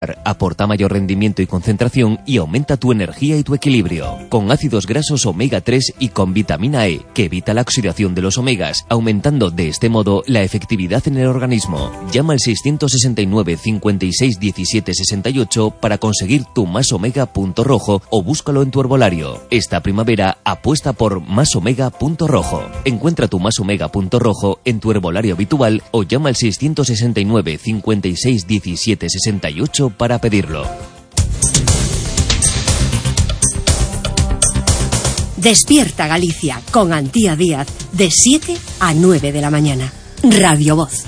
Power aporta mayor rendimiento y concentración y aumenta tu energía y tu equilibrio. Con ácidos grasos omega 3 y con vitamina E, que evita la oxidación de los omegas, aumentando de este modo la efectividad en el organismo. Llama al 669 56 17 68 para conseguir tu Más Omega Punto Rojo o búscalo en tu herbolario. Esta primavera apuesta por Más Omega Punto Rojo. Encuentra tu Más Omega Punto Rojo en tu herbolario habitual o llama al 669 56 17 68 para pedirlo. Despierta Galicia con Antía Díaz de 7 a 9 de la mañana. Radio Voz.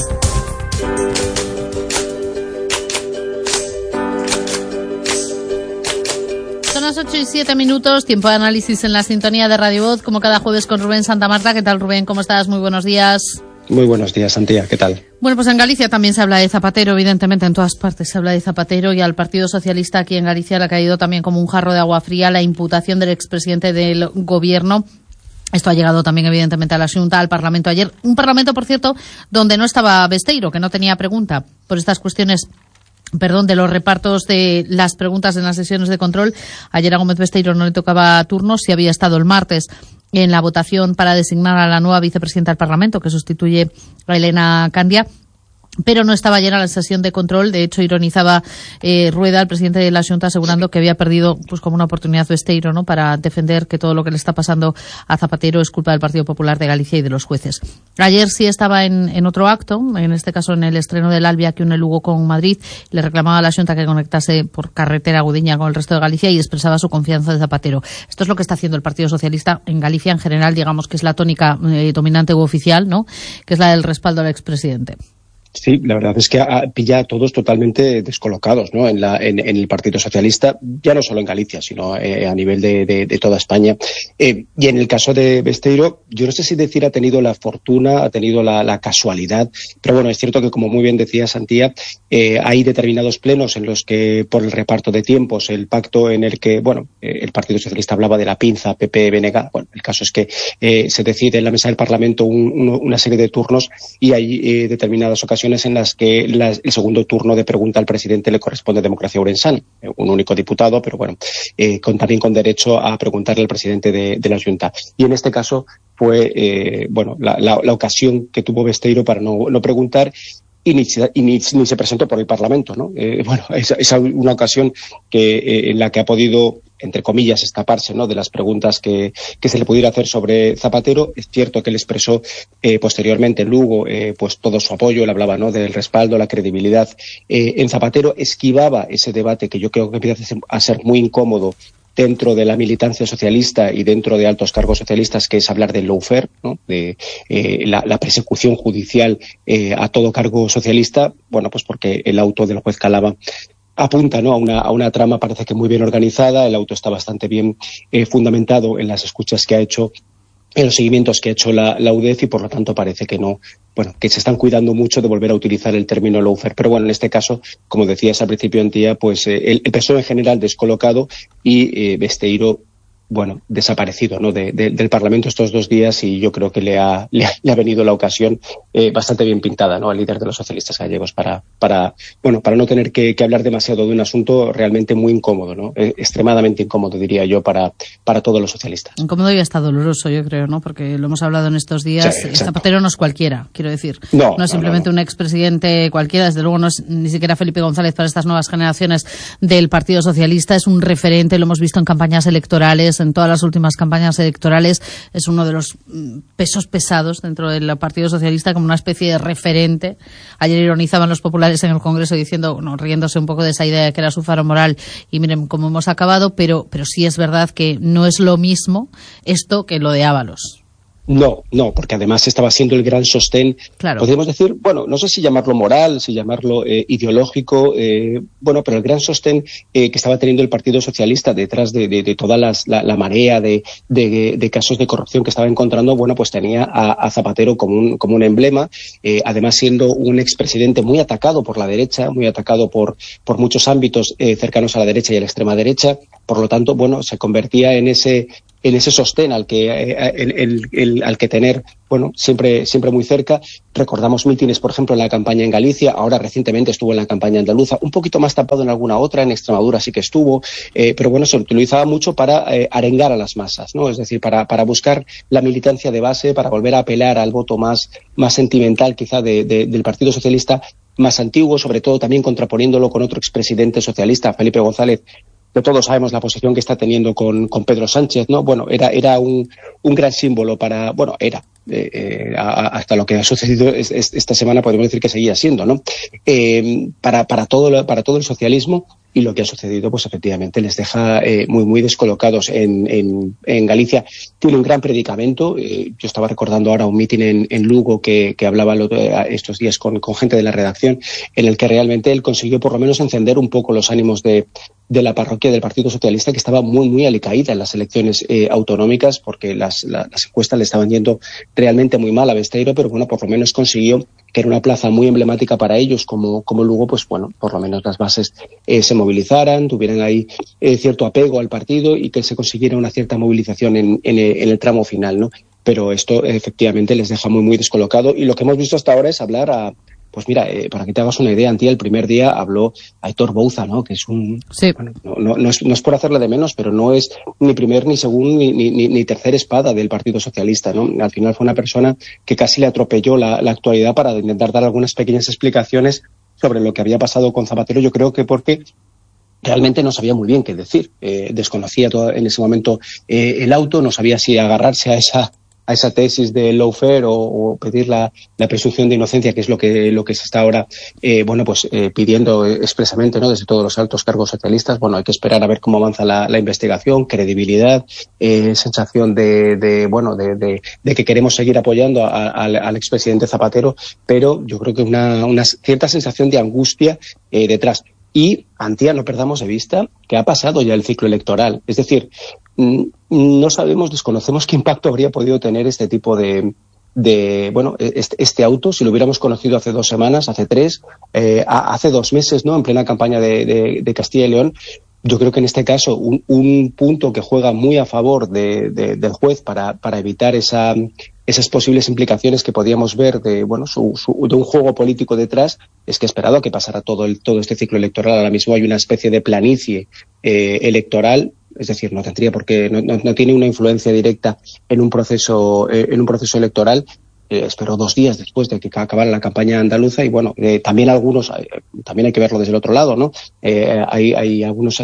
Son las 8 y 7 minutos, tiempo de análisis en la sintonía de Radio Voz, como cada jueves con Rubén Santamarta. ¿Qué tal, Rubén? ¿Cómo estás? Muy buenos días. Muy buenos días, Antía. ¿Qué tal? Bueno, pues en Galicia también se habla de Zapatero, evidentemente en todas partes se habla de Zapatero, y al Partido Socialista aquí en Galicia le ha caído también como un jarro de agua fría la imputación del expresidente del Gobierno. Esto ha llegado también, evidentemente, a la Xunta, al Parlamento ayer. Un Parlamento, por cierto, donde no estaba Besteiro, que no tenía pregunta por estas cuestiones de los repartos de las preguntas en las sesiones de control. Ayer a Gómez Besteiro no le tocaba turno, si había estado el martes en la votación para designar a la nueva vicepresidenta del Parlamento, que sustituye a Elena Candia, pero no estaba ayer en la sesión de control. De hecho, ironizaba Rueda, el presidente de la Xunta, asegurando que había perdido pues como una oportunidad Besteiro, ¿no?, para defender que todo lo que le está pasando a Zapatero es culpa del Partido Popular de Galicia y de los jueces. Ayer sí estaba en otro acto, en este caso en el estreno del Albia, que une Lugo con Madrid. Le reclamaba a la Xunta que conectase por carretera Gudiña con el resto de Galicia y expresaba su confianza en Zapatero. Esto es lo que está haciendo el Partido Socialista en Galicia en general, digamos que es la tónica dominante u oficial, ¿no?, que es la del respaldo al expresidente. Sí, la verdad es que pilla a todos totalmente descolocados, ¿no?, en el Partido Socialista, ya no solo en Galicia, sino a nivel de toda España. Y en el caso de Besteiro, yo no sé si decir ha tenido la fortuna, ha tenido la casualidad, pero bueno, es cierto que, como muy bien decía Santía, hay determinados plenos en los que, por el reparto de tiempos, el pacto en el que, bueno, el Partido Socialista hablaba de la pinza PP-BNG, bueno, el caso es que se decide en la mesa del Parlamento una serie de turnos, y hay determinadas ocasiones en las que el segundo turno de pregunta al presidente le corresponde a Democracia Ourensana, un único diputado, pero bueno, también con derecho a preguntarle al presidente de la Xunta. Y en este caso fue la ocasión que tuvo Besteiro para no preguntar, y ni se presentó por el Parlamento, ¿no? Es una ocasión en la que ha podido, entre comillas, escaparse, ¿no?, de las preguntas que se le pudiera hacer sobre Zapatero. Es cierto que él expresó posteriormente en Lugo pues todo su apoyo. Él hablaba, ¿no?, del respaldo, la credibilidad en Zapatero. Esquivaba ese debate que yo creo que empieza a ser muy incómodo dentro de la militancia socialista y dentro de altos cargos socialistas, que es hablar del lawfare, ¿no?, de la persecución judicial a todo cargo socialista. Bueno, pues porque el auto del juez Calava apunta, ¿no?, a una trama, parece que muy bien organizada. El auto está bastante bien fundamentado en las escuchas que ha hecho, en los seguimientos que ha hecho la UDEF, y por lo tanto parece que no, que se están cuidando mucho de volver a utilizar el término lawfare. Pero bueno, en este caso, como decías al principio, Antía, pues el PSOE en general descolocado, y Besteiro, bueno, desaparecido, ¿no?, del Parlamento estos 2 días, y yo creo que le ha venido la ocasión bastante bien pintada, ¿no?, al líder de los socialistas gallegos para no tener que hablar demasiado de un asunto realmente muy incómodo, ¿no?, extremadamente incómodo, diría yo, para todos los socialistas. Incómodo y hasta doloroso, yo creo, ¿no?, porque lo hemos hablado en estos días. Sí, Zapatero no es cualquiera, quiero decir. No es simplemente un expresidente cualquiera, desde luego no es ni siquiera Felipe González para estas nuevas generaciones del Partido Socialista. Es un referente, lo hemos visto en campañas electorales, en todas las últimas campañas electorales. Es uno de los pesos pesados dentro del Partido Socialista, como una especie de referente. Ayer ironizaban los populares en el Congreso diciendo, riéndose un poco de esa idea de que era su faro moral, y miren cómo hemos acabado, pero sí es verdad que no es lo mismo esto que lo de Ábalos. No, porque además estaba siendo el gran sostén, claro. Podríamos decir, bueno, no sé si llamarlo moral, si llamarlo ideológico, pero el gran sostén que estaba teniendo el Partido Socialista detrás de toda la marea de casos de corrupción que estaba encontrando, bueno, pues tenía a Zapatero como un emblema, además siendo un expresidente muy atacado por la derecha, muy atacado por muchos ámbitos cercanos a la derecha y a la extrema derecha. Por lo tanto, bueno, se convertía en ese ese sostén al que tener, bueno, siempre muy cerca. Recordamos mítines, por ejemplo, en la campaña en Galicia, ahora recientemente estuvo en la campaña andaluza, un poquito más tapado en alguna otra, en Extremadura sí que estuvo, pero bueno, se utilizaba mucho para arengar a las masas, ¿no? Es decir, para buscar la militancia de base, para volver a apelar al voto más sentimental quizá del Partido Socialista, más antiguo, sobre todo también contraponiéndolo con otro expresidente socialista, Felipe González. De todos sabemos la posición que está teniendo con Pedro Sánchez, ¿no? Bueno, era un gran símbolo para, bueno, hasta lo que ha sucedido esta semana podemos decir que seguía siendo, ¿no? Para todo el socialismo, y lo que ha sucedido, pues efectivamente les deja muy descolocados en Galicia. Tiene un gran predicamento. Yo estaba recordando ahora un mitin en Lugo que hablaba estos días con gente de la redacción, en el que realmente él consiguió por lo menos encender un poco los ánimos de la parroquia del Partido Socialista, que estaba muy alicaída en las elecciones autonómicas, porque las encuestas le estaban yendo realmente muy mal a Besteiro, pero bueno, por lo menos consiguió que era una plaza muy emblemática para ellos, como Lugo, pues bueno, por lo menos las bases se movilizaran, tuvieran ahí cierto apego al partido y que se consiguiera una cierta movilización en el tramo final, ¿no? Pero esto efectivamente les deja muy descolocado, y lo que hemos visto hasta ahora es hablar pues mira, para que te hagas una idea, Antía, el primer día habló Aitor Bouza, ¿no? Que es sí. Bueno, no es por hacerle de menos, pero no es ni primer, ni segundo, ni tercera espada del Partido Socialista, ¿no? Al final fue una persona que casi le atropelló la actualidad para intentar dar algunas pequeñas explicaciones sobre lo que había pasado con Zapatero. Yo creo que porque realmente no sabía muy bien qué decir. Desconocía en ese momento el auto, no sabía si agarrarse a esa tesis de lawfare o pedir la presunción de inocencia, que es lo que se está ahora pidiendo expresamente, ¿no? Desde todos los altos cargos socialistas. Bueno, hay que esperar a ver cómo avanza la investigación, credibilidad, sensación de que queremos seguir apoyando al expresidente Zapatero, pero yo creo que una cierta sensación de angustia detrás. Y, Antía, no perdamos de vista que ha pasado ya el ciclo electoral. Es decir, no sabemos, desconocemos qué impacto habría podido tener este tipo este auto, si lo hubiéramos conocido hace 2 semanas, hace 3, hace 2 meses, ¿no? En plena campaña de Castilla y León. Yo creo que en este caso un punto que juega muy a favor del juez para evitar esas posibles implicaciones que podíamos ver de un juego político detrás, es que ha esperado a que pasara todo este ciclo electoral. Ahora mismo hay una especie de planicie electoral, es decir, no tendría por qué, no tiene una influencia directa en un proceso electoral. Esperó 2 días después de que acabara la campaña andaluza, y bueno, también también hay que verlo desde el otro lado, ¿no? Hay algunas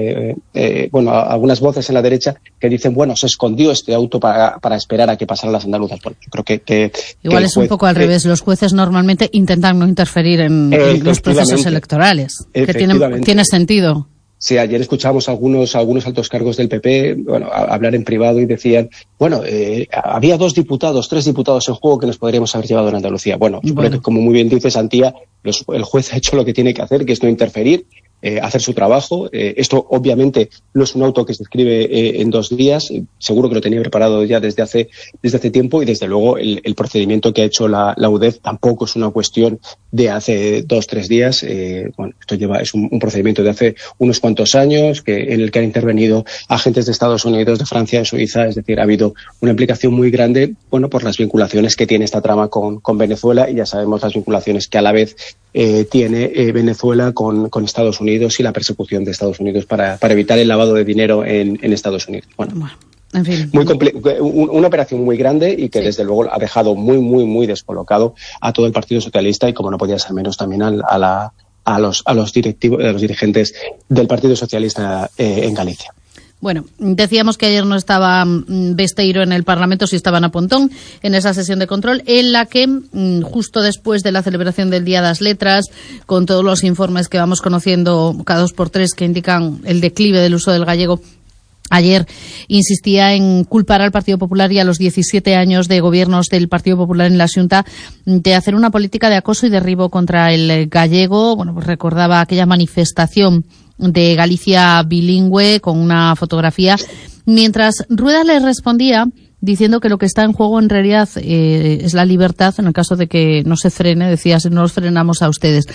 voces en la derecha que dicen, bueno, se escondió este auto para esperar a que pasaran las andaluzas. Bueno, yo creo que igual es un poco al revés. Los jueces normalmente intentan no interferir en los procesos electorales, que tiene sentido. Sí, ayer escuchábamos algunos altos cargos del PP, hablar en privado, y decían, había 3 diputados en juego que nos podríamos haber llevado en Andalucía. Bueno, yo creo que, como muy bien dices, Antía, el juez ha hecho lo que tiene que hacer, que es no interferir, hacer su trabajo. Esto obviamente no es un auto que se escribe en 2 días, seguro que lo tenía preparado ya desde hace tiempo, y desde luego el procedimiento que ha hecho la UDEF tampoco es una cuestión de hace 2-3 días. Esto es un procedimiento de hace unos cuantos años, en el que han intervenido agentes de Estados Unidos, de Francia, de Suiza. Es decir, ha habido una implicación muy grande, por las vinculaciones que tiene esta trama con Venezuela, y ya sabemos las vinculaciones que a la vez tiene Venezuela con Estados Unidos, y la persecución de Estados Unidos para evitar el lavado de dinero en Estados Unidos. Bueno, en fin. Una operación muy grande, y que desde luego ha dejado muy descolocado a todo el Partido Socialista, y como no podía ser menos, también a los dirigentes del Partido Socialista en Galicia. Bueno, decíamos que ayer no estaba Besteiro en el Parlamento, sí estaba Ana Pontón en esa sesión de control, en la que justo después de la celebración del Día de las Letras, con todos los informes que vamos conociendo cada 2x3 que indican el declive del uso del gallego, ayer insistía en culpar al Partido Popular y a los 17 años de gobiernos del Partido Popular en la Xunta de hacer una política de acoso y derribo contra el gallego. Bueno, pues recordaba aquella manifestación de Galicia bilingüe con una fotografía, mientras Rueda le respondía diciendo que lo que está en juego en realidad es la libertad, en el caso de que no se frene, decía, si no los frenamos a ustedes.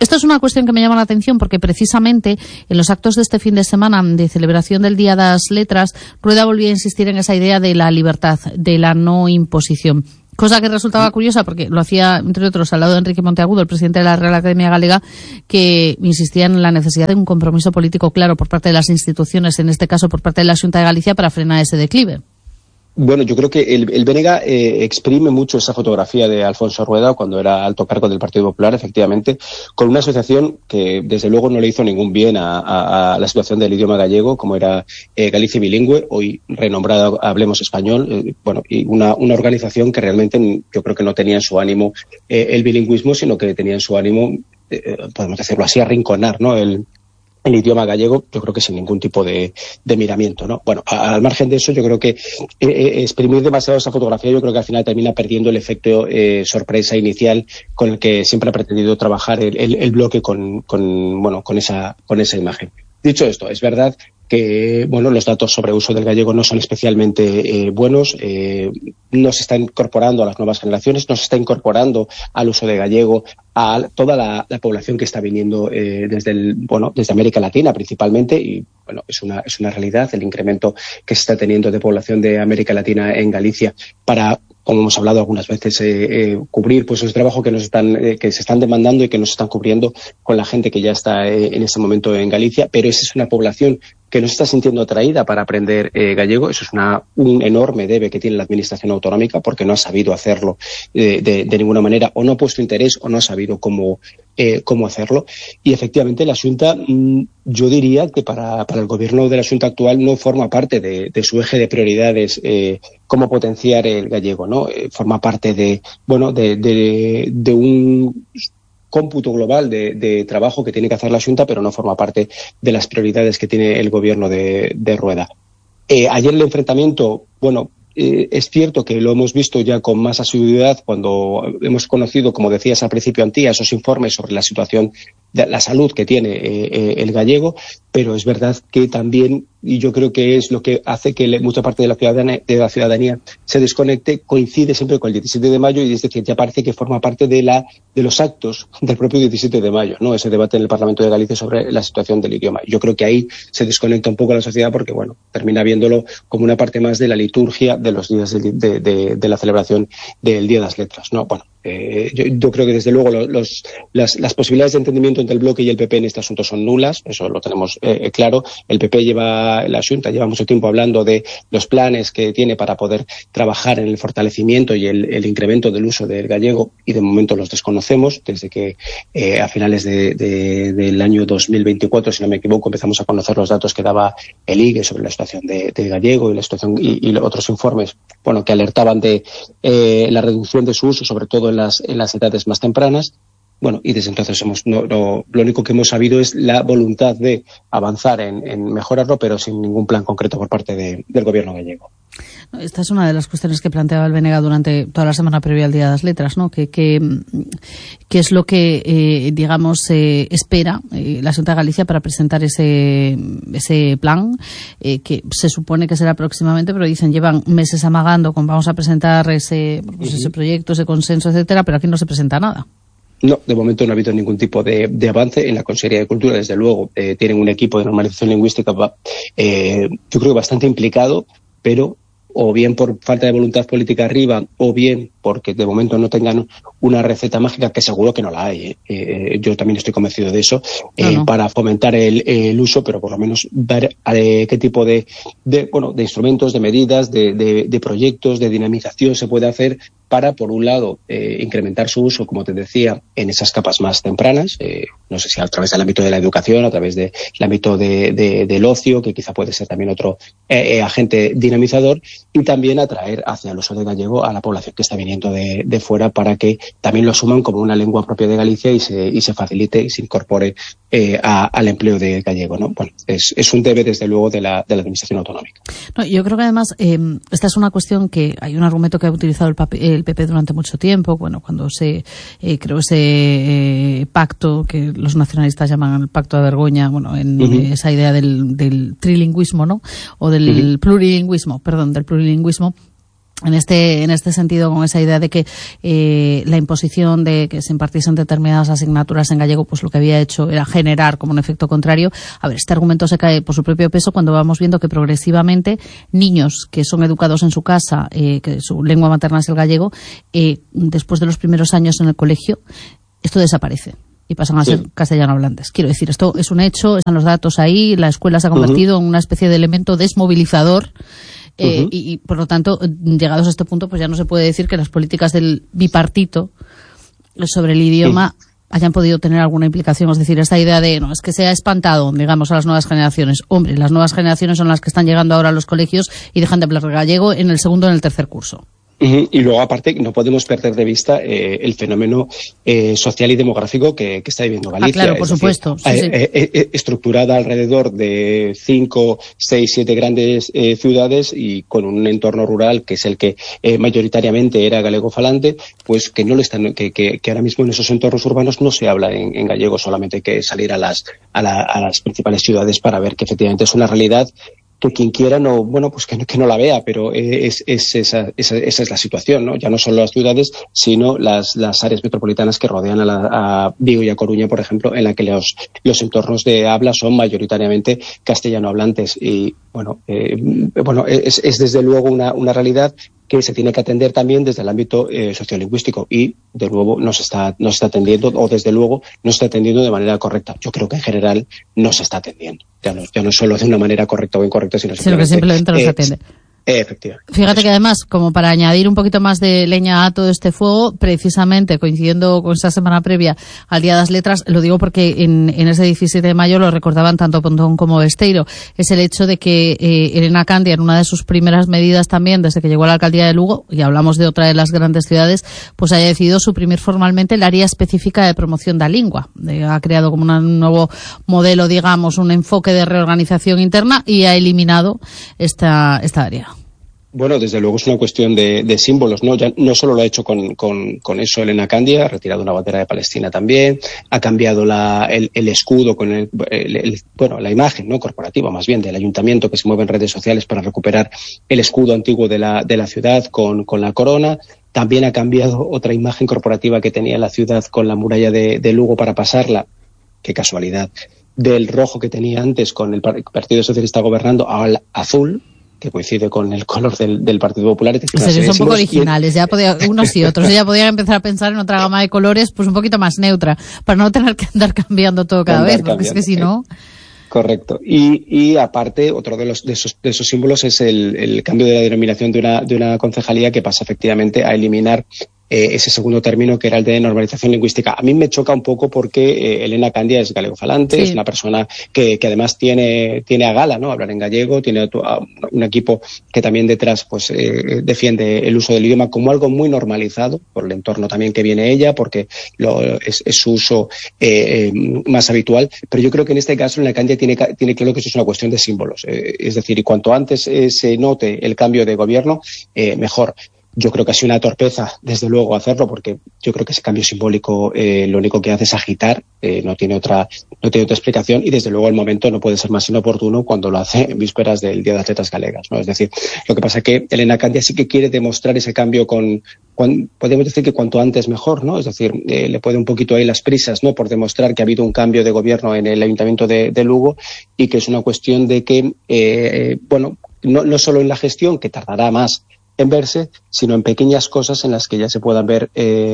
Esto es una cuestión que me llama la atención porque precisamente en los actos de este fin de semana de celebración del Día das Letras, Rueda volvió a insistir en esa idea de la libertad, de la no imposición. Cosa que resultaba curiosa porque lo hacía, entre otros, al lado de Enrique Monteagudo, el presidente de la Real Academia Galega, que insistía en la necesidad de un compromiso político claro por parte de las instituciones, en este caso por parte de la Xunta de Galicia, para frenar ese declive. Bueno, yo creo que el BNG exprime mucho esa fotografía de Alfonso Rueda cuando era alto cargo del Partido Popular, efectivamente, con una asociación que desde luego no le hizo ningún bien a la situación del idioma gallego, como era Galicia Bilingüe, hoy renombrada Hablemos Español, y una organización que realmente yo creo que no tenía en su ánimo el bilingüismo, sino que tenía en su ánimo, podemos decirlo así, arrinconar, ¿no?, el idioma gallego, yo creo que sin ningún tipo de miramiento, ¿no? Bueno, al margen de eso, yo creo que exprimir demasiado esa fotografía, yo creo que al final termina perdiendo el efecto sorpresa inicial con el que siempre ha pretendido trabajar el bloque con esa imagen. Dicho esto, es verdad que los datos sobre uso del gallego no son especialmente buenos, no se está incorporando a las nuevas generaciones, no se está incorporando al uso de gallego a toda la población que está viniendo desde América Latina principalmente, y es una realidad el incremento que se está teniendo de población de América Latina en Galicia para, como hemos hablado algunas veces, cubrir esos trabajos que se están demandando y que no se están cubriendo con la gente que ya está en este momento en Galicia, pero esa es una población que no se está sintiendo atraída para aprender gallego. Eso es un enorme debe que tiene la administración autonómica, porque no ha sabido hacerlo de ninguna manera, o no ha puesto interés, o no ha sabido cómo hacerlo. Y efectivamente la Xunta, yo diría que para el gobierno de la Xunta actual no forma parte de su eje de prioridades cómo potenciar el gallego, ¿no? Forma parte de un cómputo global de trabajo que tiene que hacer la Xunta, pero no forma parte de las prioridades que tiene el gobierno de Rueda. Ayer el enfrentamiento, es cierto que lo hemos visto ya con más asiduidad cuando hemos conocido, como decías al principio, Antía, esos informes sobre la situación de la salud que tiene el gallego, pero es verdad que también, y yo creo que es lo que hace que mucha parte de la ciudadanía se desconecte, coincide siempre con el 17 de mayo, y es decir, ya parece que forma parte de los actos del propio 17 de mayo, ¿no? Ese debate en el Parlamento de Galicia sobre la situación del idioma. Yo creo que ahí se desconecta un poco la sociedad porque, termina viéndolo como una parte más de la liturgia de los días de la celebración del Día das Letras, ¿no? Yo creo que desde luego las posibilidades de entendimiento entre el bloque y el PP en este asunto son nulas, eso lo tenemos claro. El PP la Xunta lleva mucho tiempo hablando de los planes que tiene para poder trabajar en el fortalecimiento y el incremento del uso del gallego, y de momento los desconocemos desde que a finales del año 2024, si no me equivoco, empezamos a conocer los datos que daba el IGE sobre la situación de gallego y la situación y otros informes que alertaban de la reducción de su uso, sobre todo en las edades más tempranas. Y desde entonces lo único que hemos sabido es la voluntad de avanzar en mejorarlo, pero sin ningún plan concreto por parte del gobierno gallego. Esta es una de las cuestiones que planteaba el BNG durante toda la semana previa al Día de las Letras, ¿no? ¿Qué es lo que, espera la Xunta de Galicia para presentar ese plan, que se supone que será próximamente, pero dicen, llevan meses amagando con vamos a presentar ese proyecto, ese consenso, etcétera, pero aquí no se presenta nada. No, de momento no ha habido ningún tipo de avance. En la Consejería de Cultura, desde luego, tienen un equipo de normalización lingüística, yo creo que bastante implicado, pero o bien por falta de voluntad política arriba, o bien porque de momento no tengan una receta mágica, que seguro que no la hay. Yo también estoy convencido de eso, para fomentar el uso, pero por lo menos ver qué tipo de instrumentos, de medidas, de proyectos, de dinamización se puede hacer para, por un lado, incrementar su uso, como te decía, en esas capas más tempranas, no sé si a través del ámbito de la educación, a través del ámbito del ocio, que quizá puede ser también otro agente dinamizador, y también atraer hacia el uso de gallego a la población que está viniendo de fuera, para que también lo asuman como una lengua propia de Galicia y se facilite y se incorpore al empleo de gallego, ¿no? Es un debe, desde luego, de la administración autonómica. No, yo creo que además esta es una cuestión que hay un argumento que ha utilizado el PP durante mucho tiempo, cuando se creó ese pacto que los nacionalistas llaman el pacto de Vergoña, esa idea del trilingüismo, ¿no? O del plurilingüismo, del plurilingüismo. en este sentido, con esa idea de que la imposición de que se impartiesen determinadas asignaturas en gallego, pues lo que había hecho era generar como un efecto contrario. A ver, este argumento se cae por su propio peso cuando vamos viendo que progresivamente niños que son educados en su casa, que su lengua materna es el gallego, después de los primeros años en el colegio, esto desaparece y pasan a ser castellano hablantes. Quiero decir, esto es un hecho, están los datos ahí, la escuela se ha convertido en una especie de elemento desmovilizador. Y por lo tanto, llegados a este punto, pues ya no se puede decir que las políticas del bipartito sobre el idioma hayan podido tener alguna implicación. Es decir, esta idea de, no, es que se ha espantado, digamos, a las nuevas generaciones. Hombre, las nuevas generaciones son las que están llegando ahora a los colegios y dejan de hablar gallego en el segundo o en el tercer curso. Y luego, aparte, no podemos perder de vista el fenómeno social y demográfico que está viviendo Galicia. Claro, por supuesto. Estructurada alrededor de 5, 6, 7 grandes ciudades y con un entorno rural que es el que mayoritariamente era galegofalante, pues que no le están, que ahora mismo en esos entornos urbanos no se habla en gallego, solamente hay que salir a las principales ciudades para ver que efectivamente es una realidad que quien quiera pues que no la vea, pero esa es la situación, ¿no? Ya no solo las ciudades, sino las áreas metropolitanas que rodean a Vigo y a Coruña, por ejemplo, en la que los entornos de habla son mayoritariamente castellano hablantes. Y es desde luego una realidad que se tiene que atender también desde el ámbito sociolingüístico y, de nuevo, no se está atendiendo, o desde luego no se está atendiendo de manera correcta. Yo creo que en general no se está atendiendo. Ya no solo de una manera correcta o incorrecta, sino que simplemente no se atiende. Efectivamente. Fíjate que además, como para añadir un poquito más de leña a todo este fuego, precisamente coincidiendo con esta semana previa al Día de las Letras, lo digo porque en ese 17 de mayo lo recordaban tanto Pontón como Besteiro, es el hecho de que Elena Candia, en una de sus primeras medidas también, desde que llegó a la alcaldía de Lugo, y hablamos de otra de las grandes ciudades, pues haya decidido suprimir formalmente el área específica de promoción da lingua. Ha creado como un nuevo modelo, digamos, un enfoque de reorganización interna y ha eliminado esta área. Bueno, desde luego es una cuestión de símbolos, ¿no? Ya no solo lo ha hecho con eso Elena Candia, ha retirado una bandera de Palestina también, ha cambiado el escudo con la imagen, ¿no? Corporativa, más bien, del ayuntamiento, que se mueve en redes sociales para recuperar el escudo antiguo de la ciudad con la corona. También ha cambiado otra imagen corporativa que tenía la ciudad con la muralla de Lugo para pasarla, qué casualidad, del rojo que tenía antes con el Partido Socialista gobernando al azul, que coincide con el color del Partido Popular. Es decir, son un poco originales, unos y otros. Ya podían empezar a pensar en otra gama de colores, pues un poquito más neutra, para no tener que andar cambiando todo cada vez, porque es que si no... Correcto. Y aparte, otro de esos símbolos es el cambio de la denominación de una concejalía que pasa efectivamente a eliminar ese segundo término, que era el de normalización lingüística. A mí me choca un poco porque Elena Candia es galegofalante, sí. Es una persona que además tiene a gala, ¿no? Hablar en gallego, tiene un equipo que también detrás pues defiende el uso del idioma como algo muy normalizado por el entorno también que viene ella, porque es su uso más habitual. Pero yo creo que en este caso Elena Candia tiene claro que eso es una cuestión de símbolos. Es decir, y cuanto antes se note el cambio de gobierno, mejor. Yo creo que ha sido una torpeza, desde luego, hacerlo, porque yo creo que ese cambio simbólico lo único que hace es agitar, no tiene otra explicación, y desde luego el momento no puede ser más inoportuno cuando lo hace en vísperas del Día de las Letras Galegas, ¿no? Es decir, lo que pasa es que Elena Candia sí que quiere demostrar ese cambio podemos decir que cuanto antes mejor, ¿no? Es decir, le puede un poquito ahí las prisas, ¿no? Por demostrar que ha habido un cambio de gobierno en el Ayuntamiento de Lugo y que es una cuestión de que, no solo en la gestión, que tardará más en verse, sino en pequeñas cosas en las que ya se puedan ver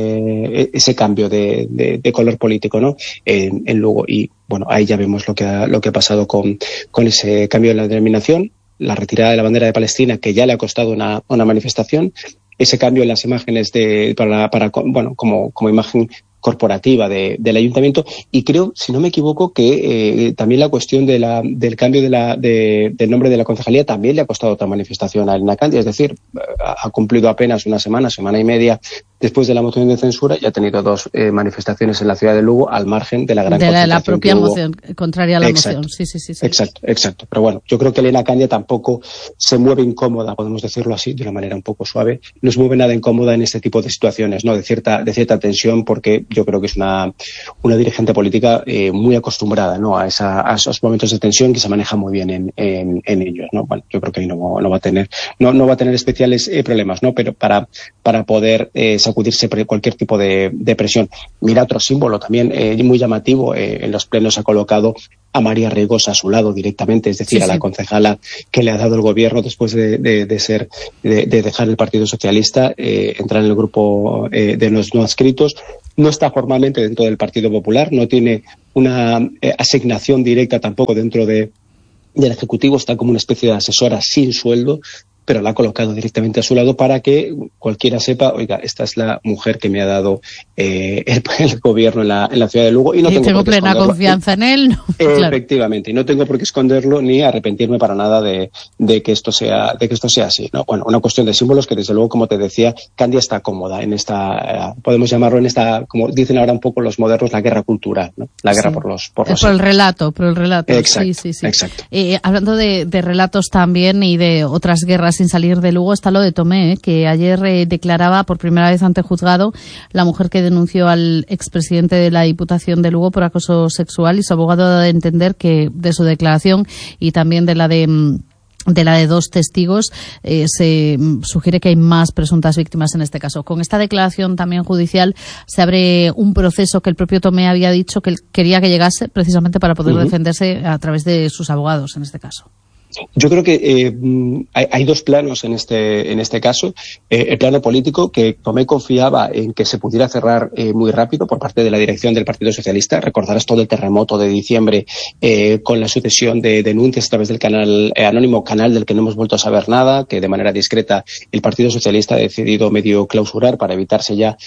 ese cambio de color político, ¿no? En Lugo. Y bueno, ahí ya vemos lo que ha pasado con ese cambio de la denominación, la retirada de la bandera de Palestina, que ya le ha costado una manifestación, ese cambio en las imágenes como imagen corporativa del ayuntamiento, y creo, si no me equivoco, que también la cuestión del cambio del nombre de la concejalía también le ha costado otra manifestación a Elena Candia, es decir, ha cumplido apenas una semana y media después de la moción de censura, ya ha tenido 2 manifestaciones en la ciudad de Lugo, al margen de la gran concentración la propia que hubo. moción, contraria a la Exacto. moción. Sí. Exacto. Pero bueno, yo creo que Elena Candia tampoco se mueve incómoda, podemos decirlo así, de una manera un poco suave, no se mueve nada incómoda en este tipo de situaciones, ¿no? De cierta tensión, porque yo creo que es una dirigente política muy acostumbrada, ¿no? a esos momentos de tensión, que se maneja muy bien en ellos, ¿no? Bueno, yo creo que ahí no va a tener especiales problemas, ¿no? Pero para poder sacudirse cualquier tipo de presión. Mira, otro símbolo también muy llamativo, en los plenos ha colocado a María Regosa a su lado directamente, es decir, a la concejala que le ha dado el gobierno después de dejar el Partido Socialista, entrar en el grupo de los no adscritos. No está formalmente dentro del Partido Popular, no tiene una asignación directa tampoco dentro del Ejecutivo, está como una especie de asesora sin sueldo, pero la ha colocado directamente a su lado para que cualquiera sepa, oiga, esta es la mujer que me ha dado el gobierno en la ciudad de Lugo, y tengo plena confianza en él. No, efectivamente, y no tengo por qué esconderlo ni arrepentirme para nada de que esto sea así, ¿no? Bueno, una cuestión de símbolos que, desde luego, como te decía, Candia está cómoda en esta, podemos llamarlo en esta, como dicen ahora un poco los modernos, la guerra cultural, ¿no? La guerra por el relato. Exacto, sí. Exacto. Hablando de relatos también y de otras guerras sin salir de Lugo, está lo de Tomé, que ayer declaraba por primera vez ante juzgado la mujer que denunció al expresidente de la Diputación de Lugo por acoso sexual, y su abogado ha dado a entender que de su declaración y también de la de 2 testigos, se sugiere que hay más presuntas víctimas en este caso. Con esta declaración también judicial se abre un proceso que el propio Tomé había dicho que él quería que llegase, precisamente para poder defenderse a través de sus abogados en este caso. Yo creo que hay 2 planos en este caso. El plano político, que Tomé confiaba en que se pudiera cerrar muy rápido por parte de la dirección del Partido Socialista. Recordarás todo el terremoto de diciembre, con la sucesión de denuncias a través del canal anónimo, canal del que no hemos vuelto a saber nada, que de manera discreta el Partido Socialista ha decidido medio clausurar para evitarse ya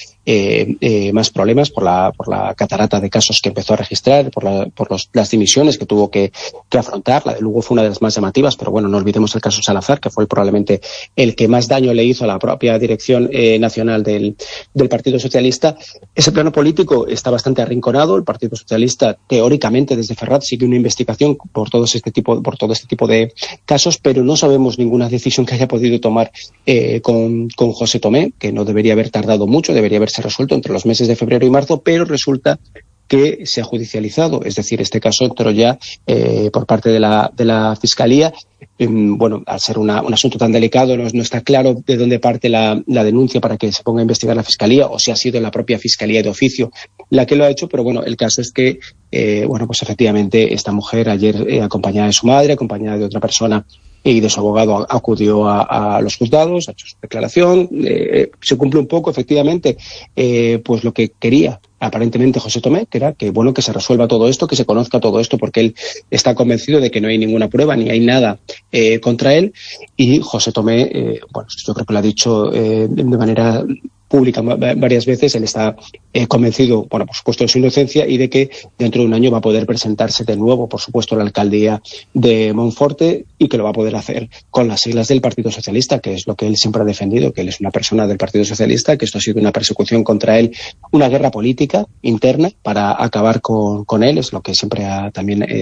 más problemas por la catarata de casos que empezó a registrar, por las dimisiones que tuvo que afrontar. La de Lugo fue una de las más llamativas, pero bueno, no olvidemos el caso Salazar, que fue probablemente el que más daño le hizo a la propia dirección nacional del Partido Socialista. Ese plano político está bastante arrinconado. El Partido Socialista, teóricamente, desde Ferraz, sigue una investigación por todo este tipo de casos, pero no sabemos ninguna decisión que haya podido tomar con José Tomé, que no debería haber tardado mucho, debería haberse resuelto entre los meses de febrero y marzo, pero resulta que se ha judicializado, es decir, este caso entró ya por parte de la Fiscalía. Bueno, al ser un asunto tan delicado, no está claro de dónde parte la denuncia para que se ponga a investigar la Fiscalía, o si ha sido la propia Fiscalía de oficio la que lo ha hecho, pero bueno, el caso es que, pues efectivamente, esta mujer ayer, acompañada de su madre, acompañada de otra persona y de su abogado, acudió a los juzgados, ha hecho su declaración. Se cumple un poco, efectivamente, pues lo que quería aparentemente José Tomé, que era que se resuelva todo esto, que se conozca todo esto, porque él está convencido de que no hay ninguna prueba ni hay nada contra él. Y José Tomé, yo creo que lo ha dicho de manera pública varias veces. Él está convencido, por supuesto, de su inocencia, y de que dentro de un año va a poder presentarse de nuevo, por supuesto, a la alcaldía de Monforte, y que lo va a poder hacer con las siglas del Partido Socialista, que es lo que él siempre ha defendido, que él es una persona del Partido Socialista, que esto ha sido una persecución contra él, una guerra política interna para acabar con él, es lo que siempre ha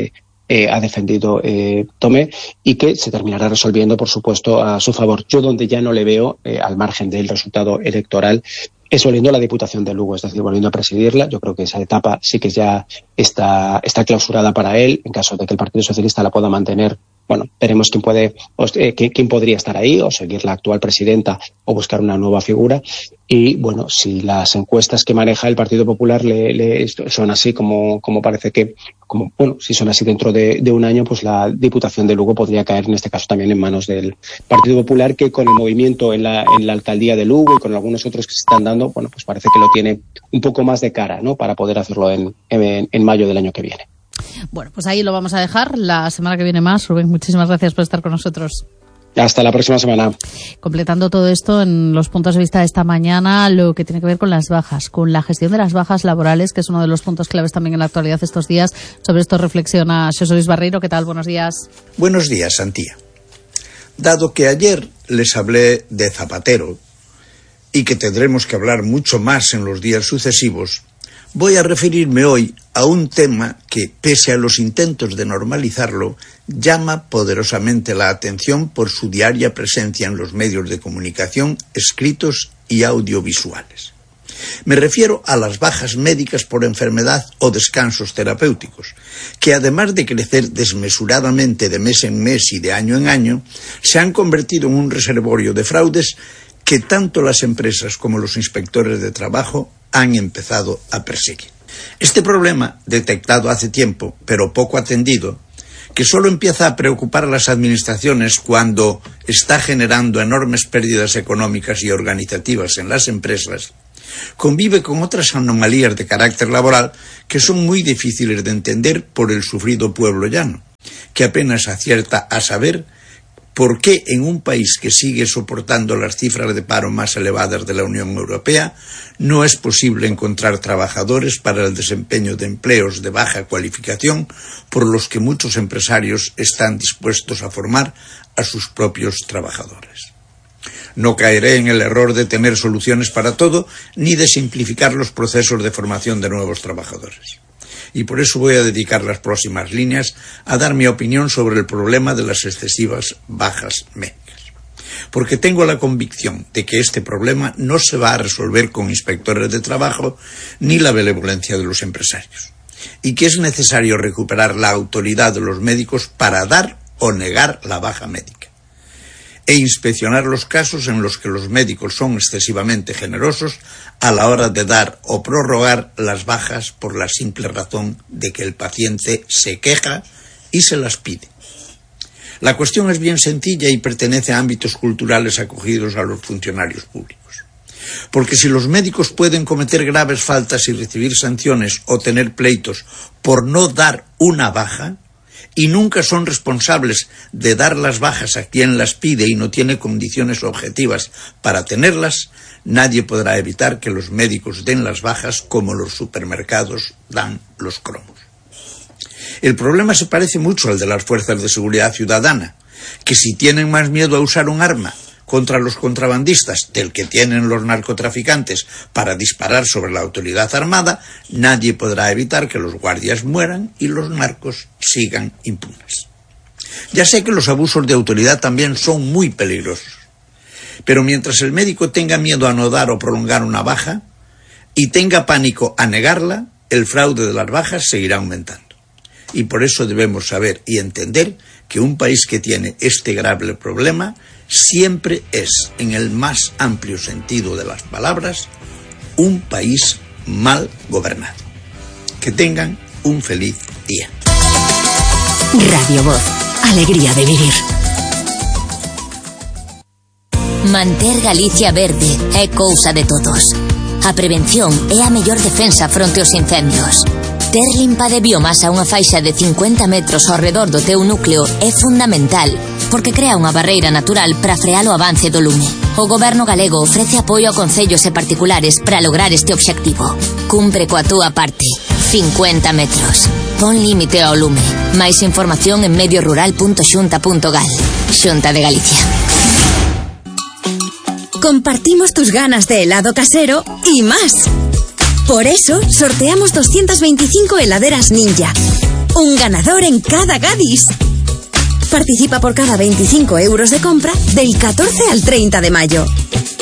defendido Tomé, y que se terminará resolviendo, por supuesto, a su favor. Yo donde ya no le veo, al margen del resultado electoral, es volviendo a la Diputación de Lugo, es decir, volviendo a presidirla. Yo creo que esa etapa sí que ya está clausurada para él. En caso de que el Partido Socialista la pueda mantener, veremos quién podría estar ahí, o seguir la actual presidenta, o buscar una nueva figura. Y si las encuestas que maneja el Partido Popular son así como parece que, si son así dentro de un año, pues la Diputación de Lugo podría caer en este caso también en manos del Partido Popular, que con el movimiento en la alcaldía de Lugo y con algunos otros que se están dando, pues parece que lo tiene un poco más de cara, ¿no?, para poder hacerlo en mayo del año que viene. Bueno, pues ahí lo vamos a dejar. La semana que viene más. Rubén, muchísimas gracias por estar con nosotros. Hasta la próxima semana. Completando todo esto en los puntos de vista de esta mañana, lo que tiene que ver con las bajas, con la gestión de las bajas laborales, que es uno de los puntos claves también en la actualidad estos días. Sobre esto reflexiona Xosé Luis Barreiro. ¿Qué tal? Buenos días. Buenos días, Antía. Dado que ayer les hablé de Zapatero y que tendremos que hablar mucho más en los días sucesivos, voy a referirme hoy a un tema que, pese a los intentos de normalizarlo, llama poderosamente la atención por su diaria presencia en los medios de comunicación escritos y audiovisuales. Me refiero a las bajas médicas por enfermedad o descansos terapéuticos, que además de crecer desmesuradamente de mes en mes y de año en año, se han convertido en un reservorio de fraudes que tanto las empresas como los inspectores de trabajo han empezado a perseguir. Este problema, detectado hace tiempo, pero poco atendido, que solo empieza a preocupar a las administraciones cuando está generando enormes pérdidas económicas y organizativas en las empresas, convive con otras anomalías de carácter laboral que son muy difíciles de entender por el sufrido pueblo llano, que apenas acierta a saber por qué en un país que sigue soportando las cifras de paro más elevadas de la Unión Europea no es posible encontrar trabajadores para el desempeño de empleos de baja cualificación por los que muchos empresarios están dispuestos a formar a sus propios trabajadores. No caeré en el error de tener soluciones para todo ni de simplificar los procesos de formación de nuevos trabajadores. Y por eso voy a dedicar las próximas líneas a dar mi opinión sobre el problema de las excesivas bajas médicas. Porque tengo la convicción de que este problema no se va a resolver con inspectores de trabajo ni la benevolencia de los empresarios. Y que es necesario recuperar la autoridad de los médicos para dar o negar la baja médica. E inspeccionar los casos en los que los médicos son excesivamente generosos a la hora de dar o prorrogar las bajas por la simple razón de que el paciente se queja y se las pide. La cuestión es bien sencilla y pertenece a ámbitos culturales acogidos a los funcionarios públicos. Porque si los médicos pueden cometer graves faltas y recibir sanciones o tener pleitos por no dar una baja, y nunca son responsables de dar las bajas a quien las pide y no tiene condiciones objetivas para tenerlas, nadie podrá evitar que los médicos den las bajas como los supermercados dan los cromos. El problema se parece mucho al de las fuerzas de seguridad ciudadana, que si tienen más miedo a usar un arma contra los contrabandistas del que tienen los narcotraficantes para disparar sobre la autoridad armada, nadie podrá evitar que los guardias mueran y los narcos sigan impunes. Ya sé que los abusos de autoridad también son muy peligrosos, pero mientras el médico tenga miedo a no dar o prolongar una baja y tenga pánico a negarla, el fraude de las bajas seguirá aumentando. Y por eso debemos saber y entender que un país que tiene este grave problema siempre es, en el más amplio sentido de las palabras, un país mal gobernado. Que tengan un feliz día. Radio Voz, alegría de vivir. Manter Galicia verde é cousa de todos. A prevención é a mellor defensa fronte aos incendios. Ter limpa de biomasa unha faixa de 50 metros ao redor do teu núcleo é fundamental, porque crea unha barreira natural para frear o avance do lume. O Goberno galego ofrece apoio a concellos e particulares para lograr este obxectivo. Cumpre coa túa parte. 50 metros. Pon límite ao lume. Máis información en mediorural.xunta.gal. Xunta de Galicia. Compartimos tus ganas de helado casero y más. Por eso, sorteamos 225 heladeras Ninja. Un ganador en cada Gadis. Participa por cada 25 euros de compra del 14 al 30 de mayo.